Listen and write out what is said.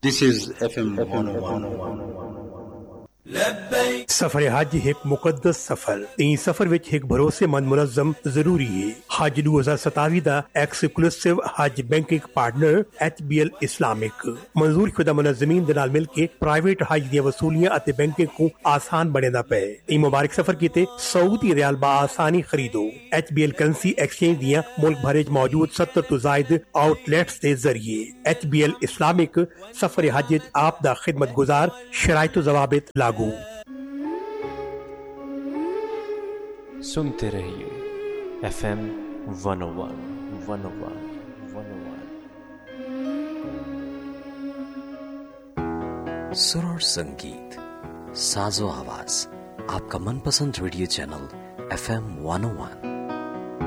This is FM 101. सफर हज एक मुकद्दस सफर इन सफर विच एक भरोसेमंद मुनज़्ज़म जरूरी है। हज 2027 दा एक्सक्लूसिव हज बैंकिंग पार्टनर HBL इस्लामिक मंजूर शुदा मुनज़्ज़मीन दे नाल मिल के प्राइवेट हज दी वसूलियां अते बैंकिंग को आसान बनेदा पे। इन मुबारक सफर कीते सऊदी रियाल बा आसानी खरीदो। HBL करेंसी एक्सचेंज दियां मुल्क भर च मौजूद 70 तो जायद आउटलेट्स के जरिए HBL इस्लामिक सफर हज आप दा खिदमत गुजार शराइत ज़वाबित लागू। सुनते रहिए FM 101 सुर और संगीत, साजो आवाज, आपका मनपसंद रेडियो चैनल FM 101।